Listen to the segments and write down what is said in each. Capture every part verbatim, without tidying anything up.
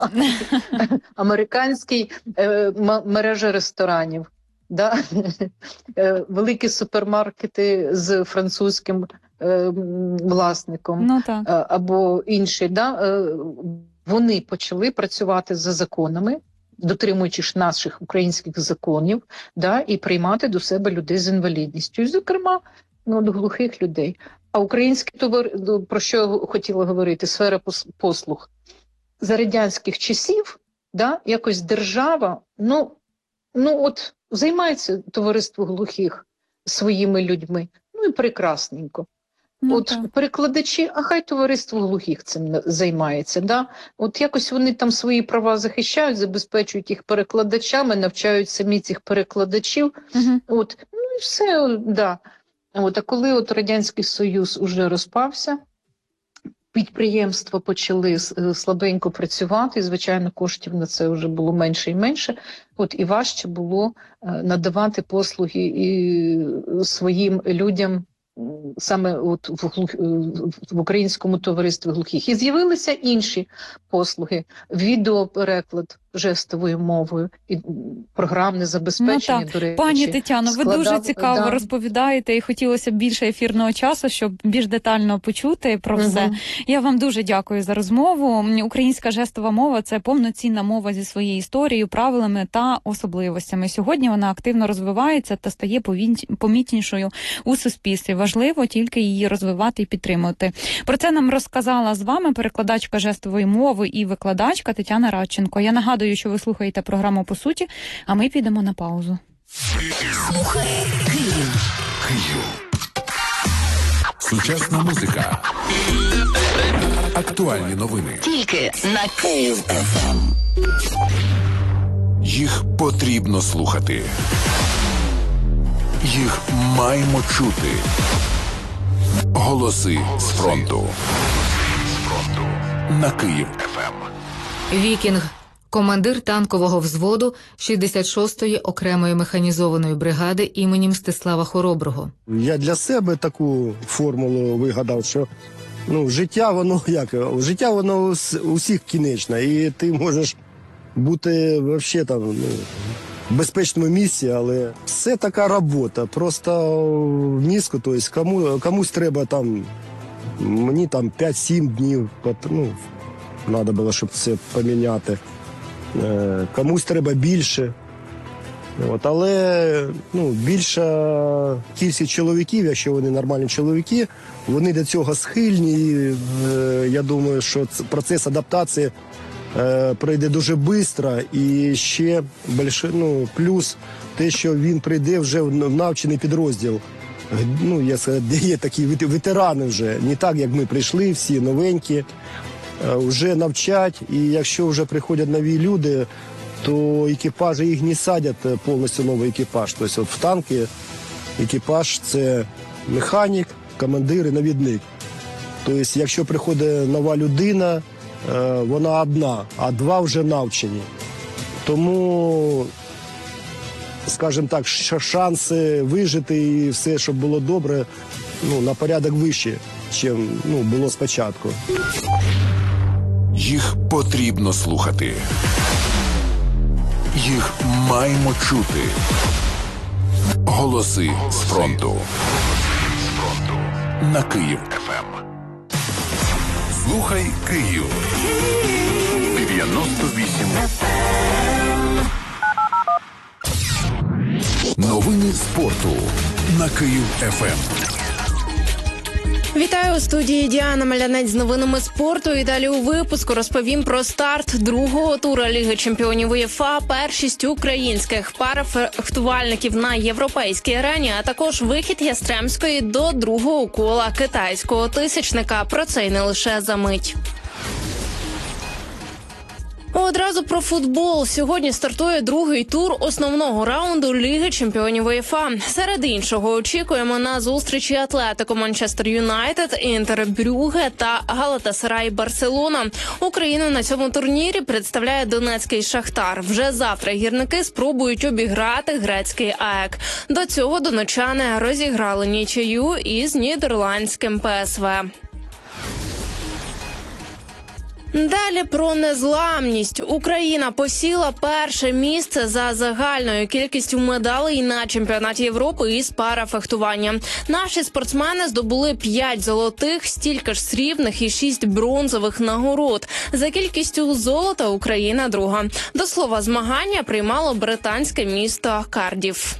американський е, мережа ресторанів, да? е, великі супермаркети з французьким е, власником, ну, так. е, або інші, да? е, вони почали працювати за законами, дотримуючись наших українських законів, да? І приймати до себе людей з інвалідністю, і, зокрема, ну, до глухих людей. А український товар, про що я хотіла говорити, сфера послуг. За радянських часів, да, якось держава, ну, ну от займається товариство глухих своїми людьми, ну і прекрасненько. Ну, от так. перекладачі, а хай товариство глухих цим займається, да? От якось вони там свої права захищають, забезпечують їх перекладачами, навчають самі цих перекладачів, Угу. от, ну і все, да. От, а коли от Радянський Союз уже розпався, підприємства почали слабенько працювати, і, звичайно, коштів на це вже було менше і менше, от і важче було надавати послуги і своїм людям саме от в, глух... в українському товаристві глухих. І з'явилися інші послуги, відеопереклад жестовою мовою, і програмне забезпечення, ну, так. до речі. Пані Тетяно, ви дуже цікаво да. розповідаєте, і хотілося б більше ефірного часу, щоб більш детально почути про угу. все. Я вам дуже дякую за розмову. Українська жестова мова – це повноцінна мова зі своєю історією, правилами та особливостями. Сьогодні вона активно розвивається та стає помітнішою у суспільстві. Важливо тільки її розвивати і підтримувати. Про це нам розказала з вами перекладачка жестової мови і викладачка Тетяна Радченко. Я нагадую, що ви слухаєте програму «По суті», а ми підемо на паузу. Слухай Київ. Київ. Сучасна музика. Актуальні новини. Тільки на Київ еф ем. Їх потрібно слухати. Їх маємо чути. Голоси з фронту. На Київ еф ем. Вікінг. Командир танкового взводу шістдесят шостої окремої механізованої бригади імені Мстислава Хороброго. Я для себе таку формулу вигадав, що ну, життя воно як, життя воно у всіх кінечне, і ти можеш бути взагалі там ну, в безпечному місці, але все така робота, просто в мізку, тобто кому, комусь треба там, мені там п'ять-сім днів, ну, треба було, щоб це поміняти. Комусь треба більше. От, але ну, більша кількість чоловіків, якщо вони нормальні чоловіки, вони до цього схильні. І, е, я думаю, що процес адаптації е, пройде дуже швидко. І ще більше, ну, плюс те, що він прийде вже в навчений підрозділ. Ну, я сказав, де є такі ветерани вже. Не так, як ми прийшли, всі новенькі. Вже навчать, і якщо вже приходять нові люди, то екіпажі їх не садять повністю новий екіпаж. Тобто от в танки екіпаж – це механік, командир і навідник. Тобто якщо приходить нова людина, вона одна, а два вже навчені. Тому, скажімо так, шанси вижити і все, щоб було добре, ну, на порядок вище, ніж ну, було спочатку. Їх потрібно слухати. Їх маємо чути. Голоси з фронту. На Київ еф ем. Слухай Київ. дев'яносто вісім еф ем. Новини спорту. На Київ еф ем. Вітаю у студії Діана Малянець з новинами спорту. І далі у випуску розповім про старт другого тура Ліги чемпіонів УЄФА, першість українських парафехтувальників на європейській арені, а також вихід Ястремської до другого кола китайського тисячника. Про це й не лише за мить. Одразу про футбол. Сьогодні стартує другий тур основного раунду Ліги чемпіонів УЄФА. Серед іншого очікуємо на зустрічі Атлетико Манчестер Юнайтед, Інтер Брюгге та Галатасарай Барселона. Україну на цьому турнірі представляє донецький Шахтар. Вже завтра гірники спробують обіграти грецький АЕК. До цього донечани розіграли нічию із нідерландським ПСВ. Далі про незламність. Україна посіла перше місце за загальною кількістю медалей на чемпіонаті Європи із парафехтування. Наші спортсмени здобули п'ять золотих, стільки ж срібних і шість бронзових нагород. За кількістю золота Україна друга. До слова, змагання приймало британське місто Кардіф.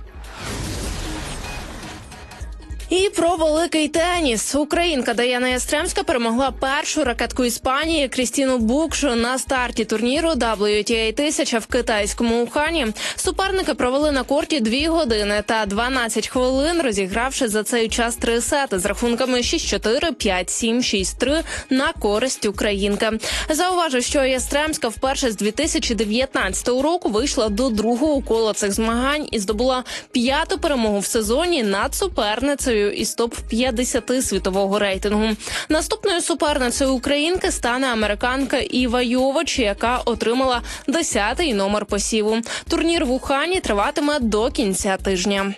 І про великий теніс. Українка Даяна Ястремська перемогла першу ракетку Іспанії Крістіну Букшу на старті турніру дабл ю ті ей тисяча в китайському Ухані. Суперники провели на корті дві години та дванадцять хвилин, розігравши за цей час три сети з рахунками шість чотири, п'ять сім, шість три на користь українки. Зауважу, що Ястремська вперше з дві тисячі дев'ятнадцятого року вийшла до другого кола цих змагань і здобула п'яту перемогу в сезоні над суперницею із топ п'ятдесят світового рейтингу. Наступною суперницею українки стане американка Іва Йович, яка отримала десятий номер посіву. Турнір в Ухані триватиме до кінця тижня.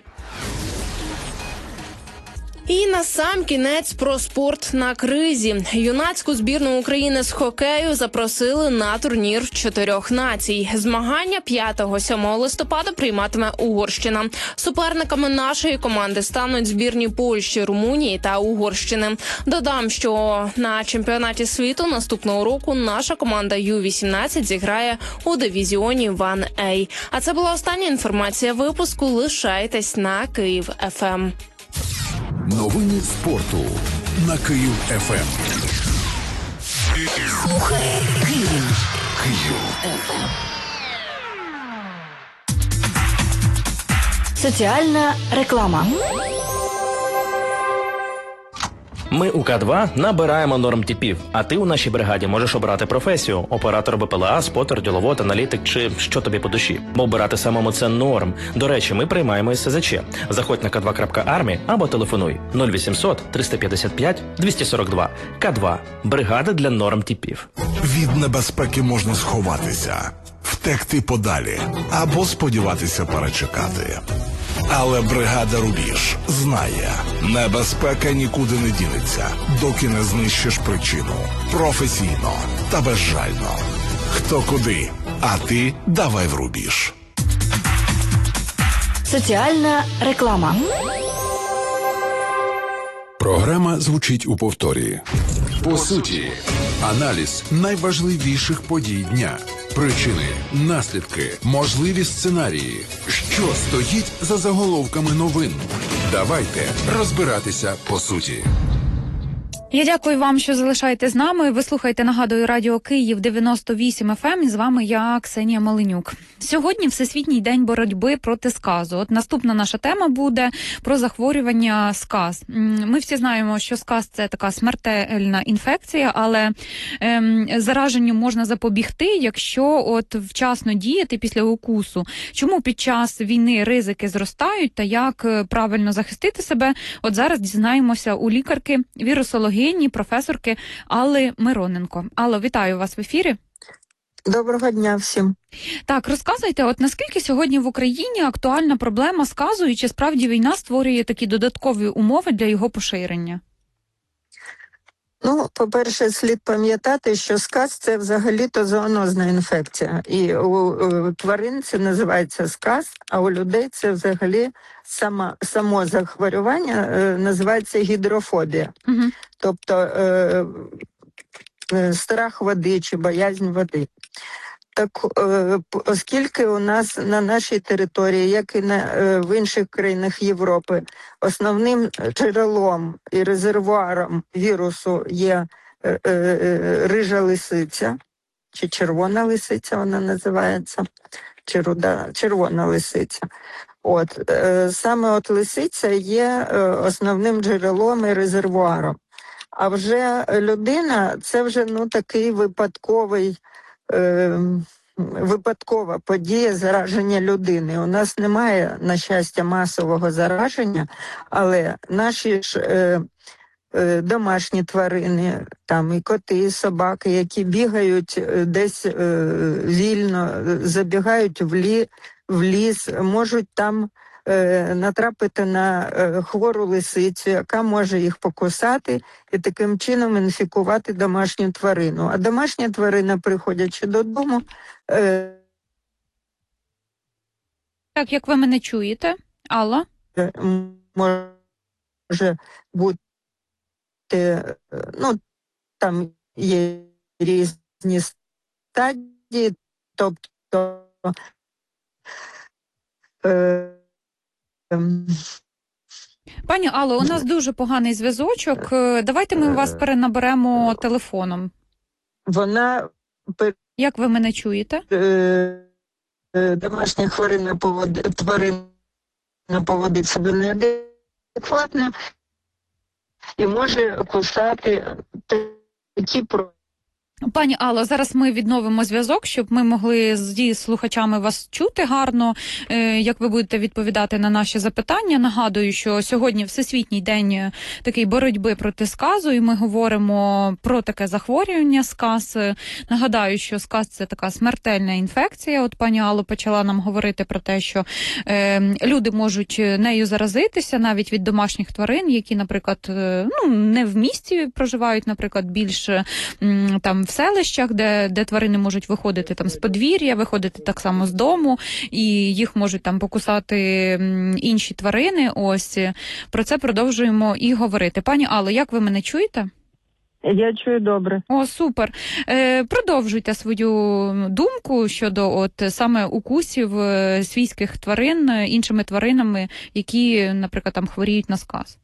І на сам кінець про спорт на кризі. Юнацьку збірну України з хокею запросили на турнір чотирьох націй. Змагання п'ятого-сьомого листопада прийматиме Угорщина. Суперниками нашої команди стануть збірні Польщі, Румунії та Угорщини. Додам, що на чемпіонаті світу наступного року наша команда ю вісімнадцять зіграє у дивізіоні один ей. А це була остання інформація випуску. Лишайтесь на Київ еф ем. Новини спорту на Київ еф ем. Слухай Київ. Київ. Соціальна реклама. Ми у К два набираємо нормтипів, а ти у нашій бригаді можеш обрати професію – оператор Б П Л А, спотер, діловод, аналітик чи що тобі по душі. Бо обирати самому – це норм. До речі, ми приймаємо ес зе че. Заходь на ка два крапка армі або телефонуй нуль вісімсот триста п'ятдесят п'ять двісті сорок два. К два – бригада для нормтипів. Від небезпеки можна сховатися, втекти подалі або сподіватися перечекати. Але бригада «Рубіж» знає, небезпека нікуди не дінеться, доки не знищиш причину. Професійно та безжально. Хто куди, а ти давай в «Рубіж». Соціальна реклама. Програма звучить у повторі. По суті, аналіз найважливіших подій дня. Причини, наслідки, можливі сценарії. Що стоїть за заголовками новин? Давайте розбиратися по суті. Я дякую вам, що залишаєте з нами. Ви слухаєте, нагадую, Радіо Київ дев'яносто вісім еф ем, і з вами я, Ксенія Маленюк. Сьогодні Всесвітній день боротьби проти сказу. От наступна наша тема буде про захворювання сказ. Ми всі знаємо, що сказ – це така смертельна інфекція, але ем, зараженню можна запобігти, якщо от вчасно діяти після укусу. Чому під час війни ризики зростають та як правильно захистити себе? От зараз дізнаємося у лікарки, вірусології, професорки Алли Мироненко. Алло, вітаю вас в ефірі. Доброго дня всім. Так, розказуйте, от наскільки сьогодні в Україні актуальна проблема сказу і чи справді війна створює такі додаткові умови для його поширення? Ну, по-перше, слід пам'ятати, що сказ – це взагалі-то зоонозна інфекція. І у, у тварин це називається сказ, а у людей це взагалі сама, само захворювання е, називається гідрофобія. Угу. Тобто е, е, страх води чи боязнь води. Так, е, оскільки у нас на нашій території, як і на, е, в інших країнах Європи, основним джерелом і резервуаром вірусу є е, е, рижа лисиця, чи червона лисиця вона називається, чи руда, червона лисиця. От, е, саме от лисиця є е, основним джерелом і резервуаром. А вже людина – це вже ну, такий випадковий Е, випадкова подія зараження людини. У нас немає, на щастя, масового зараження, але наші ж е, е, домашні тварини, там і коти, і собаки, які бігають десь е, вільно, забігають в, лі, в ліс, можуть там е, натрапити на е, хвору лисицю, яка може їх покусати і таким чином інфікувати домашню тварину. А домашня тварина, приходячи додому, е, Так, як ви мене чуєте, Алла? може бути, е, ну, там є різні стадії, тобто е, ем, Пані Алло, у нас дуже поганий зв'язочок. Е, Давайте ми вас перенаберемо телефоном. вона пер- Як ви мене чуєте? е, е, домашня хворина поводи, тварина поводить себе неадекватно і може кусати такі про. Пані Алло, зараз ми відновимо зв'язок, щоб ми могли зі слухачами вас чути гарно, е, як ви будете відповідати на наші запитання. Нагадую, що сьогодні Всесвітній день е, такий боротьби проти сказу, і ми говоримо про таке захворювання сказ. Е, Нагадаю, що сказ – це така смертельна інфекція. От пані Алло почала нам говорити про те, що е, люди можуть нею заразитися навіть від домашніх тварин, які, наприклад, е, ну, не в місті проживають, наприклад, більш м, там в селищах, де, де тварини можуть виходити там з подвір'я, виходити так само з дому, і їх можуть там покусати м, інші тварини. Ось про це продовжуємо і говорити. Пані Алло, як ви мене чуєте? Я чую добре. О, супер. Е, продовжуйте свою думку щодо от саме укусів е, свійських тварин е, іншими тваринами, які, наприклад, там хворіють на сказ.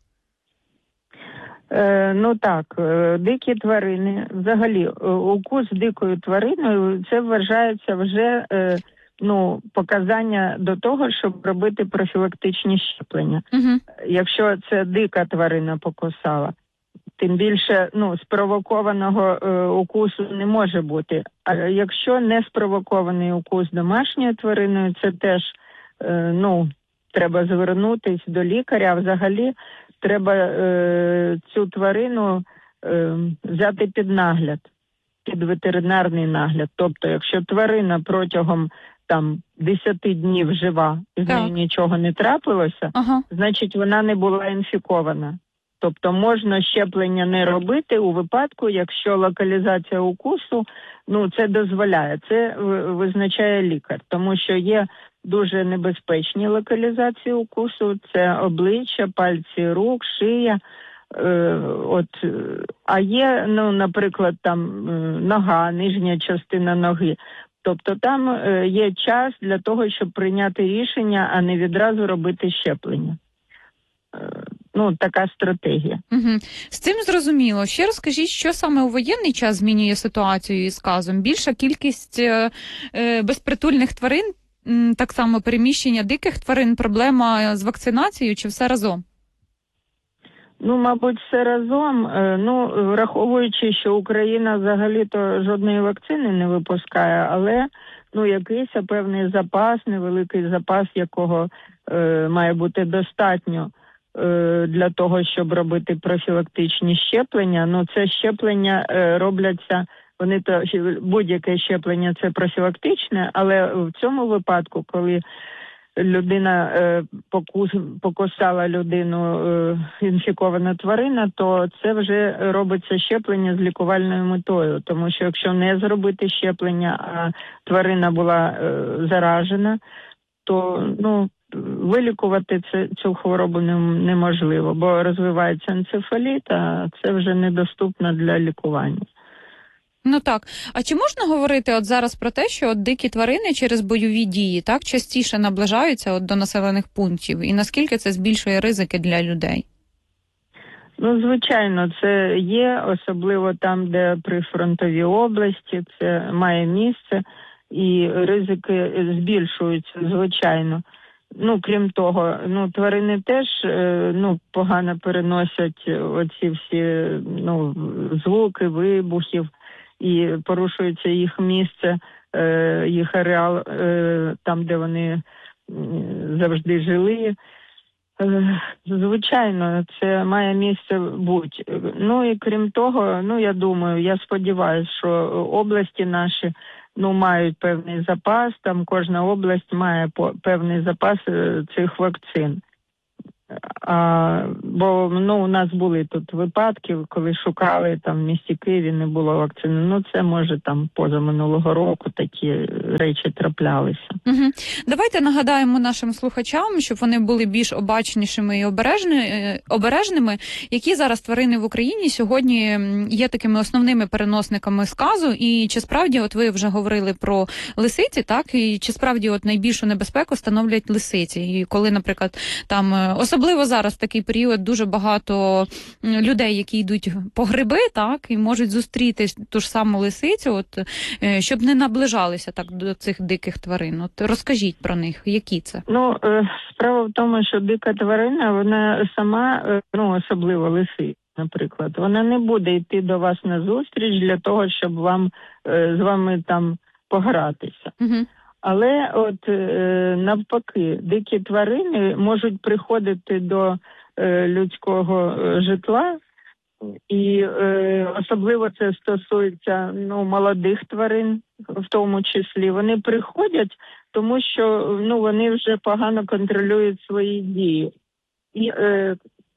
Е, ну так, е, дикі тварини, взагалі, е, укус дикою твариною, це вважається вже е, ну, показання до того, щоб робити профілактичні щеплення. Угу. Якщо це дика тварина покусала, тим більше ну, спровокованого е, укусу не може бути. А якщо не спровокований укус домашньою твариною, це теж е, ну, треба звернутися до лікаря, а взагалі треба е, цю тварину е, взяти під нагляд, під ветеринарний нагляд. Тобто, якщо тварина протягом там десяти днів жива, з нею Так. нічого не трапилося, Ага. значить вона не була інфікована. Тобто можна щеплення не робити у випадку, якщо локалізація укусу, ну, це дозволяє, це визначає лікар, тому що є дуже небезпечні локалізації укусу, це обличчя, пальці рук, шия, е, от, а є, ну, наприклад, там нога, нижня частина ноги. Тобто там е, є час для того, щоб прийняти рішення, а не відразу робити щеплення. Е, ну, така стратегія. Угу. З цим зрозуміло. Ще розкажіть, що саме у воєнний час змінює ситуацію із сказом? Більша кількість е, е, безпритульних тварин, м, так само переміщення диких тварин, проблема з вакцинацією чи все разом? Ну, мабуть, все разом. Е, ну, враховуючи, що Україна взагалі-то жодної вакцини не випускає, але ну, якийсь певний запас, невеликий запас, якого е, має бути достатньо е, для того, щоб робити профілактичні щеплення. Ну, це щеплення е, робляться, вони то будь-яке щеплення це профілактичне, але в цьому випадку, коли людина е, покус, покусала людину е, інфікована тварина, то це вже робиться щеплення з лікувальною метою. Тому що якщо не зробити щеплення, а тварина була е, заражена, то ну, вилікувати це, цю хворобу не, неможливо, бо розвивається енцефаліт, а це вже недоступно для лікування. Ну так. А чи можна говорити от зараз про те, що от дикі тварини через бойові дії так частіше наближаються от до населених пунктів? І наскільки це збільшує ризики для людей? Ну, звичайно, це є, особливо там, де прифронтові області, це має місце, і ризики збільшуються, звичайно. Ну, крім того, ну, тварини теж ну, погано переносять оці всі ну, звуки, вибухів, і порушується їх місце, їх ареал там, де вони завжди жили. Е, Звичайно, це має місце бути. Ну і крім того, ну я думаю, я сподіваюся, що області наші ну мають певний запас, там кожна область має по, певний запас е, цих вакцин. А, бо ну, у нас були тут випадки, коли шукали там в місті Києві, не було вакцини. Ну це може там поза минулого року такі речі траплялися. Угу. Давайте нагадаємо нашим слухачам, щоб вони були більш обачнішими і обережні, обережними, які зараз тварини в Україні сьогодні є такими основними переносниками сказу. І чи справді, от ви вже говорили про лисиці, так? І чи справді от найбільшу небезпеку становлять лисиці? І коли, наприклад, там особливо Особливо зараз в такий період дуже багато людей, які йдуть по гриби, так, і можуть зустріти ту ж саму лисицю, от, щоб не наближалися так до цих диких тварин. От розкажіть про них, які це? Ну, справа в тому, що дика тварина, вона сама, ну, особливо лисиця, наприклад, вона не буде йти до вас на зустріч для того, щоб вам з вами там погратися. Угу. Але от е, навпаки, дикі тварини можуть приходити до е, людського е, житла, і е, особливо це стосується ну, молодих тварин, в тому числі. Вони приходять, тому що ну, вони вже погано контролюють свої дії. І, е,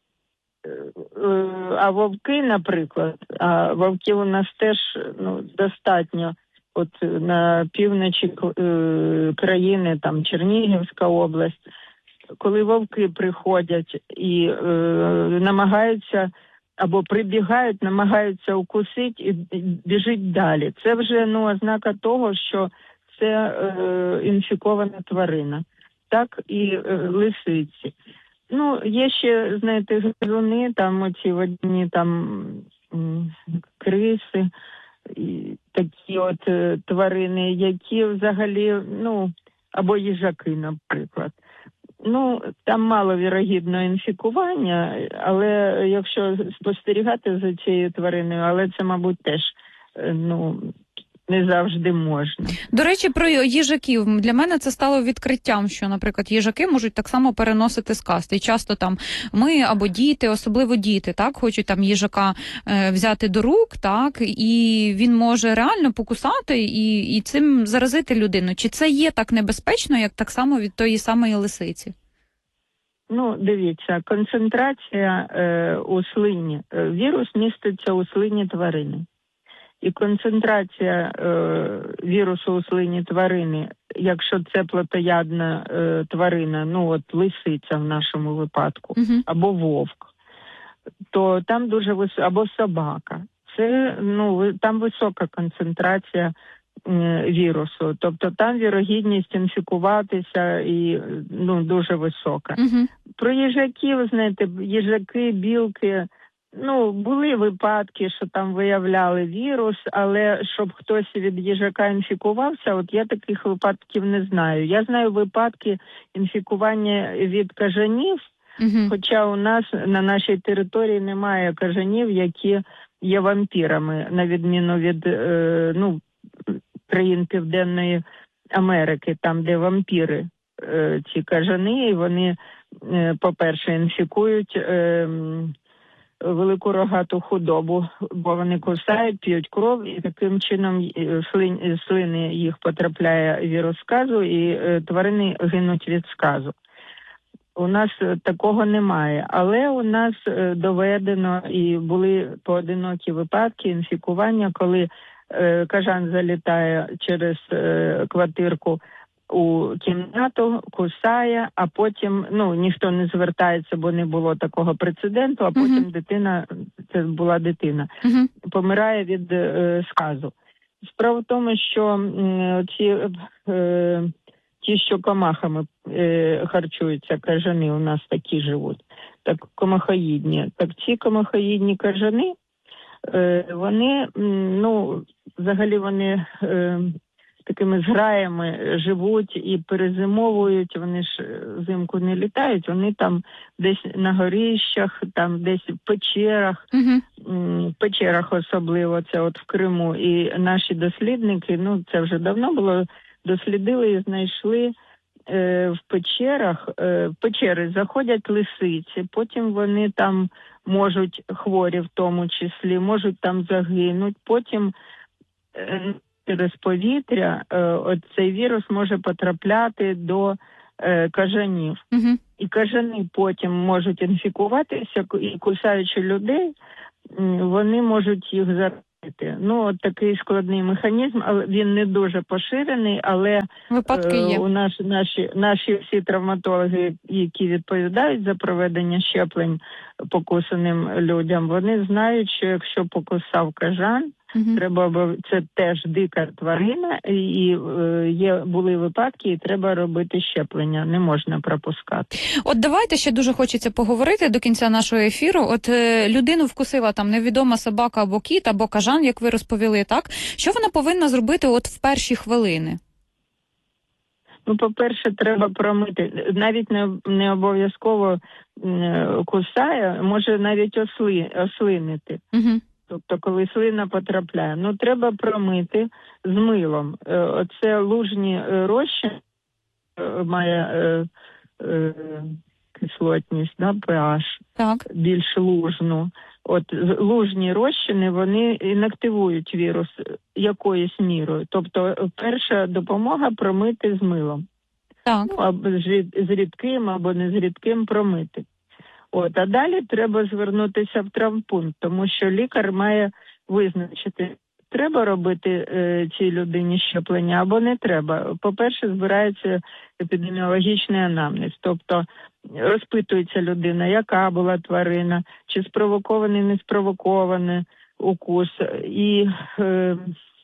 е, а вовки, наприклад, а вовків у нас теж ну, достатньо. От на півночі е, країни, там Чернігівська область, коли вовки приходять і е, намагаються або прибігають, намагаються укусити і біжить далі. Це вже ну, ознака того, що це е, інфікована тварина. Так і е, лисиці. Ну, є ще, знаєте, гризуни, там оці водні там м, криси, і такі от е, тварини, які взагалі, ну, або їжаки, наприклад. Ну, там маловірогідно інфікування, але якщо спостерігати за цією твариною, але це, мабуть, теж, е, ну, не завжди можна. До речі, про їжаків. Для мене це стало відкриттям, що, наприклад, їжаки можуть так само переносити сказ. І часто там ми або діти, особливо діти, так, хочуть там їжака е, взяти до рук, так, і він може реально покусати і, і цим заразити людину. Чи це є так небезпечно, як так само від тої самої лисиці? Ну, дивіться, концентрація е, у слині. Вірус міститься у слині тварини. І концентрація е, вірусу у слині тварини, якщо це плотоядна е, тварина, ну от лисиця в нашому випадку, uh-huh. або вовк, то там дуже висока, або собака. Це, ну, там висока концентрація е, вірусу. Тобто там вірогідність інфікуватися і, ну, дуже висока. Uh-huh. Про їжаків, знаєте, їжаки, білки, ну, були випадки, що там виявляли вірус, але щоб хтось від їжака інфікувався, от я таких випадків не знаю. Я знаю випадки інфікування від кажанів, угу. хоча у нас на нашій території немає кажанів, які є вампірами, на відміну від е, ну, країн Південної Америки, там, де вампіри, е, ці кажани, і вони, е, по-перше, інфікують е, велику рогату худобу, бо вони кусають, п'ють кров, і таким чином слин, слини їх потрапляє вірус сказу, і е, тварини гинуть від сказу. У нас такого немає, але у нас е, доведено і були поодинокі випадки інфікування, коли е, кажан залітає через е, квартирку у кімнату, кусає, а потім, ну, ніхто не звертається, бо не було такого прецеденту, а потім uh-huh. дитина, це була дитина, uh-huh. помирає від е, сказу. Справа в тому, що е, ці, е, ті, що комахами е, харчуються, кажани, у нас такі живуть, так комахоїдні. Так ці комахоїдні кажани, е, вони, ну, взагалі вони... Е, такими зграями живуть і перезимовують, вони ж взимку не літають, вони там десь на горищах, там десь в печерах, uh-huh. в печерах особливо, це от в Криму. І наші дослідники, ну це вже давно було, дослідили і знайшли е, в печерах, е, в печери заходять лисиці, потім вони там можуть, хворі в тому числі, можуть там загинуть, потім е, через повітря е, от цей вірус може потрапляти до е, кажанів. Угу. І кажани потім можуть інфікуватися, і кусаючи людей, вони можуть їх заразити. Ну, от такий складний механізм, але він не дуже поширений, але Випадки є. е, у нас наші, наші всі травматологи, які відповідають за проведення щеплень покусаним людям, вони знають, що якщо покусав кажан, Угу. треба, бо це теж дика тварина, і е, є були випадки, і треба робити щеплення, не можна пропускати. От давайте ще дуже хочеться поговорити до кінця нашого ефіру. От е, людину вкусила там невідома собака або кіт, або кажан, як ви розповіли, так? Що вона повинна зробити от в перші хвилини? Ну, по-перше, треба промити. Навіть не, не обов'язково е, кусає, може навіть осли, ослинити. Угу. Тобто, коли слина потрапляє. Ну, треба промити з милом. Е, оце лужні е, розчини е, має е, е, кислотність, да, pH, Так. більш лужну. От лужні розчини, вони інактивують вірус якоюсь мірою. Тобто, перша допомога промити з милом. Так. Ну, або з, рід, з рідким, або не з рідким промити. От, а далі треба звернутися в травмпункт, тому що лікар має визначити, треба робити е, цій людині щеплення або не треба. По-перше, збирається епідеміологічний анамнез, тобто розпитується людина, яка була тварина, чи спровокований, не спровокований укус. І е, е,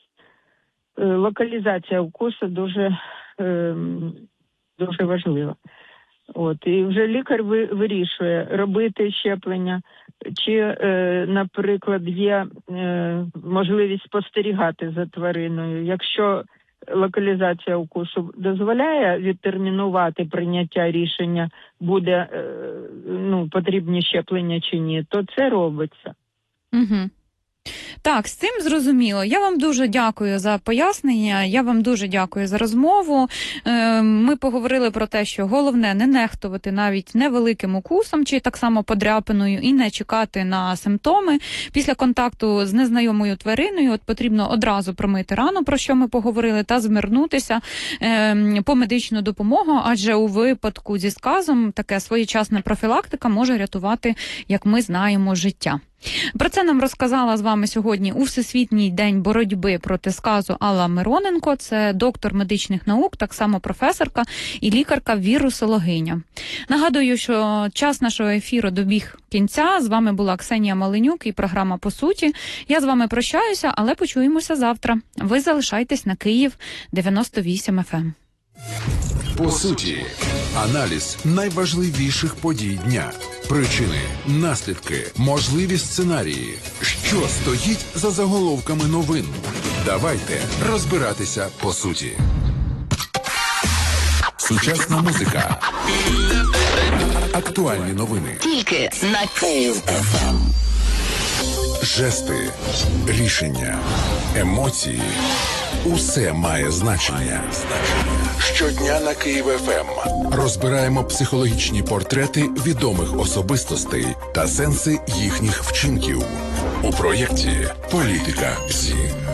локалізація укусу дуже, е, дуже важлива. От, і вже лікар вирішує, робити щеплення, чи, е, наприклад, є е, можливість спостерігати за твариною. Якщо локалізація укусу дозволяє відтермінувати прийняття рішення, буде е, ну, потрібні щеплення чи ні, то це робиться. Угу. Так, з цим зрозуміло. Я вам дуже дякую за пояснення, я вам дуже дякую за розмову. Ми поговорили про те, що головне не нехтувати навіть невеликим укусом чи так само подряпиною і не чекати на симптоми. Після контакту з незнайомою твариною от потрібно одразу промити рану, про що ми поговорили, та звернутися по медичну допомогу, адже у випадку зі сказом таке своєчасна профілактика може рятувати, як ми знаємо, життя. Про це нам розказала з вами сьогодні у Всесвітній день боротьби проти сказу Алла Мироненко. Це доктор медичних наук, так само професорка і лікарка-вірусологиня. Нагадую, що час нашого ефіру добіг кінця. З вами була Ксенія Маленюк і програма «По суті». Я з вами прощаюся, але почуємося завтра. Ви залишайтесь на Київ дев'яносто вісім еф ем. По суті, аналіз найважливіших подій дня. Причини, наслідки, можливі сценарії. Що стоїть за заголовками новин? Давайте розбиратися по суті. Сучасна музика. Актуальні новини. Тільки на Київ еф ем. Жести, рішення, емоції. Усе має значення. Щодня на Київ еф ем розбираємо психологічні портрети відомих особистостей та сенси їхніх вчинків. У проєкті «Політика ПСІ».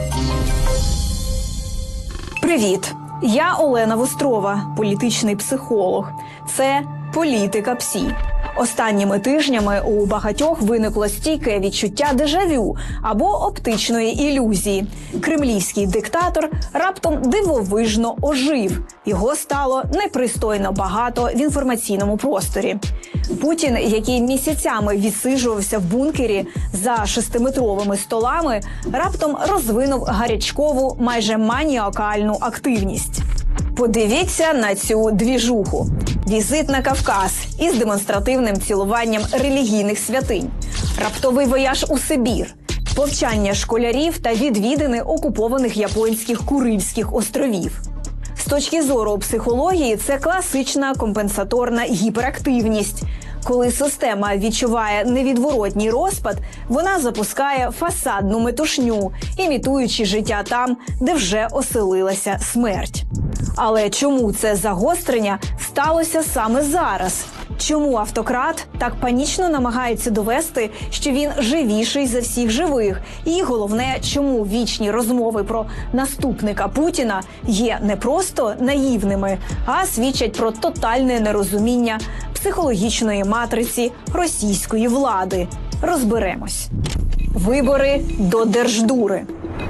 Привіт! Я Олена Вострова, політичний психолог. Це «Політика ПСІ». Останніми тижнями у багатьох виникло стійке відчуття дежавю або оптичної ілюзії. Кремлівський диктатор раптом дивовижно ожив. Його стало непристойно багато в інформаційному просторі. Путін, який місяцями відсиджувався в бункері за шестиметровими столами, раптом розвинув гарячкову, майже маніакальну активність. Подивіться на цю двіжуху. Візит на Кавказ із демонстративним цілуванням релігійних святинь. Раптовий вояж у Сибір. Повчання школярів та відвідини окупованих японських Курильських островів. З точки зору психології це класична компенсаторна гіперактивність. Коли система відчуває невідворотній розпад, вона запускає фасадну метушню, імітуючи життя там, де вже оселилася смерть. Але чому це загострення сталося саме зараз? Чому автократ так панічно намагається довести, що він живіший за всіх живих? І головне, чому вічні розмови про наступника Путіна є не просто наївними, а свідчать про тотальне нерозуміння психологічної матриці російської влади? Розберемось. Вибори до Держдури.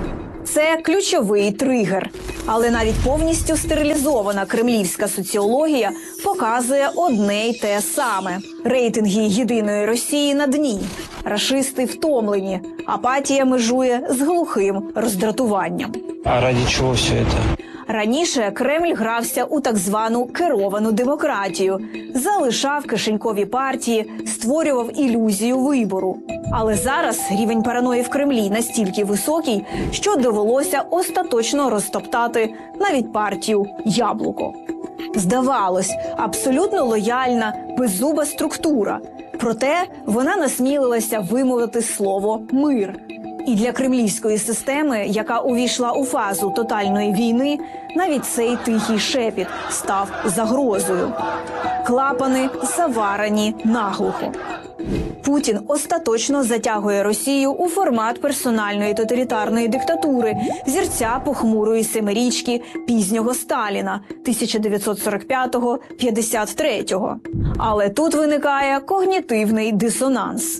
Це ключовий тригер. Але навіть повністю стерилізована кремлівська соціологія показує одне й те саме. Рейтинги єдиної Росії на дні. Рашисти втомлені. Апатія межує з глухим роздратуванням. А ради чого все це? Раніше Кремль грався у так звану керовану демократію, залишав кишенькові партії, створював ілюзію вибору. Але зараз рівень параної в Кремлі настільки високий, що довелося остаточно розтоптати навіть партію «Яблуко». Здавалось, абсолютно лояльна, беззуба структура. Проте вона насмілилася вимовити слово «мир». І для кремлівської системи, яка увійшла у фазу тотальної війни, навіть цей тихий шепіт став загрозою. Клапани заварені наглухо. Путін остаточно затягує Росію у формат персональної тоталітарної диктатури, зірця похмурої семирічки пізнього Сталіна тисяча дев'ятсот сорок п'ятого - п'ятдесят третього. Але тут виникає когнітивний дисонанс.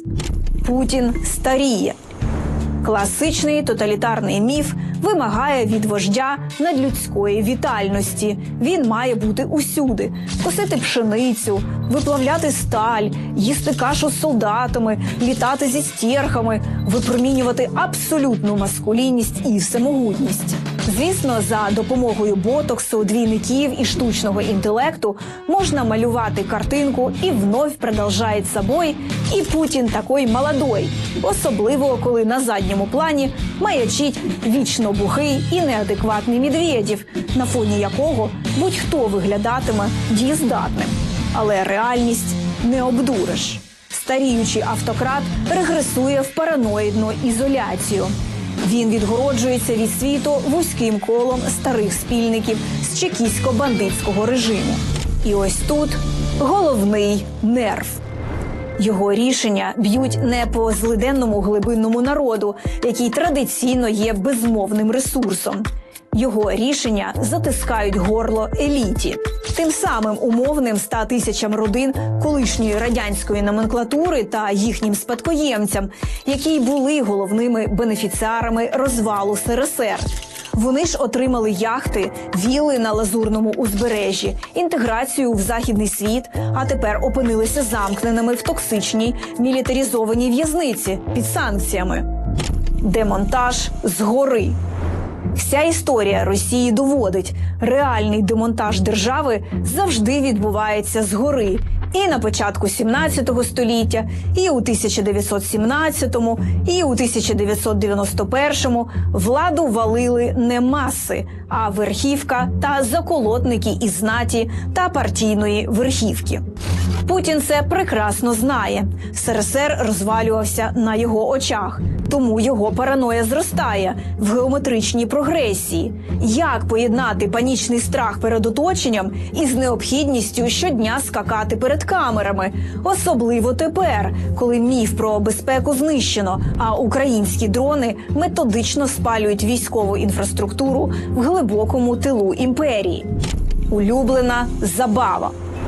Путін старіє. Класичний тоталітарний міф вимагає від вождя надлюдської вітальності. Він має бути усюди – косити пшеницю, виплавляти сталь, їсти кашу з солдатами, літати зі стерхами, випромінювати абсолютну маскулінність і всемогутність. Звісно, за допомогою ботоксу, двійників і штучного інтелекту можна малювати картинку і вновь продовжає собой, і Путін такой молодой. Особливо, коли на задньому плані маячить вічно бухий і неадекватний Медведєв, на фоні якого будь-хто виглядатиме дієздатним. Але реальність не обдуриш. Старіючий автократ регресує в параноїдну ізоляцію. Він відгороджується від світу вузьким колом старих спільників з чекістсько-бандитського режиму. І ось тут головний нерв. Його рішення б'ють не по злиденному глибинному народу, який традиційно є безмовним ресурсом. Його рішення затискають горло еліті. Тим самим умовним ста тисячам родин колишньої радянської номенклатури та їхнім спадкоємцям, які були головними бенефіціарами розвалу ес ер ес ер. Вони ж отримали яхти, вілли на Лазурному узбережжі, інтеграцію в західний світ, а тепер опинилися замкненими в токсичній мілітаризованій в'язниці під санкціями. Демонтаж згори. Вся історія Росії доводить, реальний демонтаж держави завжди відбувається згори. І на початку сімнадцятого століття, і у тисяча дев'ятсот сімнадцятому, і у тисяча дев'ятсот дев'яносто першому владу валили не маси, а верхівка та заколотники із знаті та партійної верхівки. Путін це прекрасно знає. ес ер ес ер розвалювався на його очах, тому його параноя зростає в геометричній прогресії. Як поєднати панічний страх перед оточенням із необхідністю щодня скакати перед камерами? Особливо тепер, коли міф про безпеку знищено, а українські дрони методично спалюють військову інфраструктуру в глибокому тилу імперії. Улюблена забава.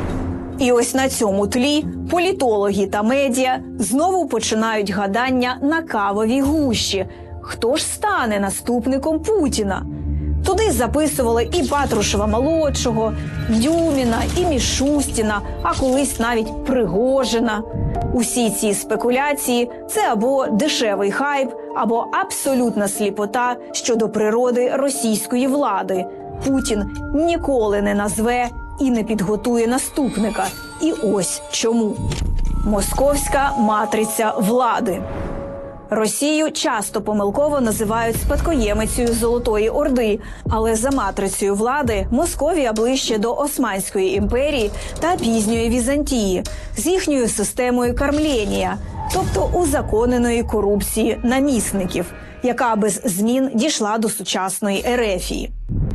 І ось на цьому тлі політологи та медіа знову починають гадання на кавовій гущі. Хто ж стане наступником Путіна? Туди записували і Патрушева-молодшого, Дюміна, і Мішустіна, а колись навіть Пригожина. Усі ці спекуляції – це або дешевий хайп, або абсолютна сліпота щодо природи російської влади. Путін ніколи не назве і не підготує наступника. І ось чому. Московська матриця влади. Росію часто помилково називають спадкоємицею Золотої Орди, але за матрицею влади Московія ближче до Османської імперії та пізньої Візантії з їхньою системою кормлєнія, тобто узаконеної корупції намісників, яка без змін дійшла до сучасної Ерефії.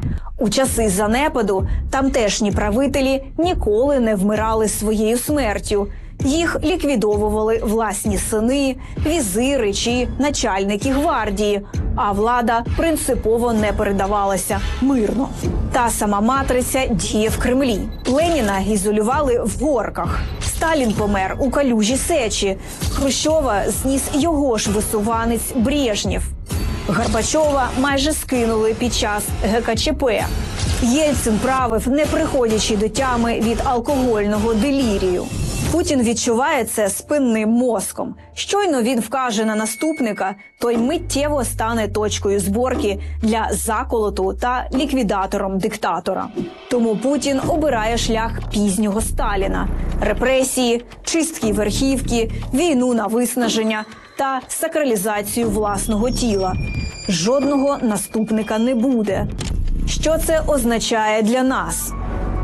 У часи занепаду тамтешні правителі ніколи не вмирали своєю смертю. Їх ліквідовували власні сини, візири чи начальники гвардії, а влада принципово не передавалася мирно. Та сама матриця діє в Кремлі. Леніна ізолювали в Горках. Сталін помер у калюжі Сечі. Хрущова зніс його ж висуванець Брежнєв. Горбачова майже скинули під час ге ка че пе. Єльцин правив, не приходячи до тями від алкогольного делірію. Путін відчуває це спинним мозком. Щойно він вкаже на наступника, той миттєво стане точкою зборки для заколоту та ліквідатором диктатора. Тому Путін обирає шлях пізнього Сталіна – репресії, чистки верхівки, війну на виснаження та сакралізацію власного тіла. Жодного наступника не буде. Що це означає для нас?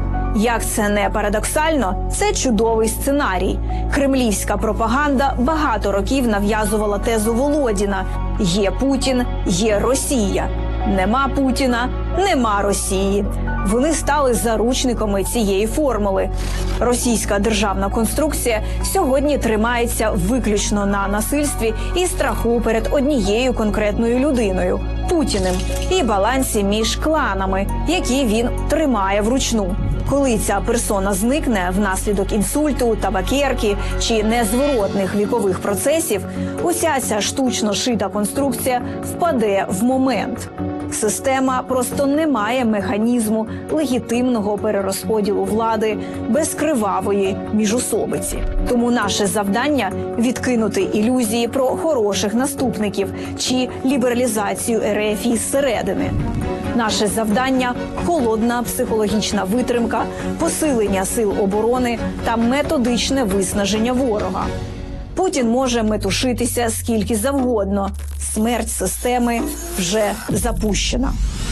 Як це не парадоксально, це чудовий сценарій. Кремлівська пропаганда багато років нав'язувала тезу Володіна – є Путін, є Росія. Нема Путіна, нема Росії. Вони стали заручниками цієї формули. Російська державна конструкція сьогодні тримається виключно на насильстві і страху перед однією конкретною людиною – Путіним, і балансі між кланами, які він тримає вручну. Коли ця персона зникне внаслідок інсульту, табакерки чи незворотних вікових процесів, уся ця штучно шита конструкція впаде в момент. Система просто не має механізму легітимного перерозподілу влади без кривавої міжусобиці. Тому наше завдання – відкинути ілюзії про хороших наступників чи лібералізацію Ерефії зсередини. Наше завдання – холодна психологічна витримка, посилення сил оборони та методичне виснаження ворога. Путін може метушитися скільки завгодно. Смерть системи вже запущена.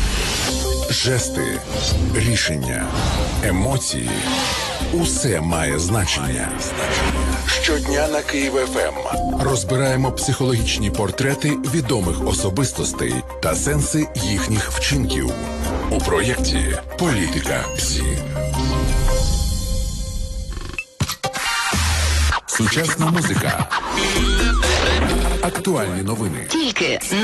Жести, рішення, емоції – усе має значення. Щодня на Київ еф ем розбираємо психологічні портрети відомих особистостей та сенси їхніх вчинків у проєкті «Політика ПСІ». Сучасна музика. Актуальні новини. Тільки на